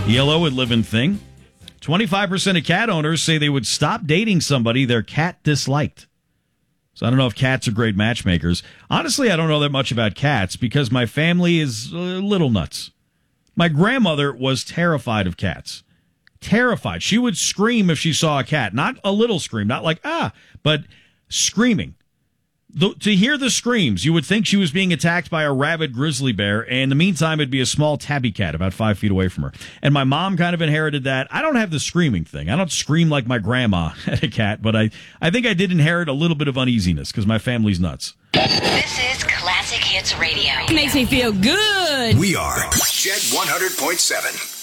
Yellow would live in thing. 25% of cat owners say they would stop dating somebody their cat disliked. So I don't know if cats are great matchmakers. Honestly, I don't know that much about cats because my family is a little nuts. My grandmother was terrified of cats. Terrified. She would scream if she saw a cat. Not a little scream, not like, but screaming. To hear the screams, you would think she was being attacked by a rabid grizzly bear, and in the meantime, it'd be a small tabby cat about 5 feet away from her. And my mom kind of inherited that. I don't have the screaming thing. I don't scream like my grandma at a cat, but I think I did inherit a little bit of uneasiness because my family's nuts. This is Classic Hits Radio. Makes me feel good. We are Jet 100.7.